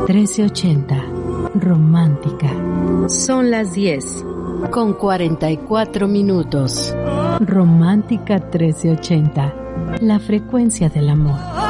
1380. Romántica. Son las 10:44. Romántica 1380. La frecuencia del amor.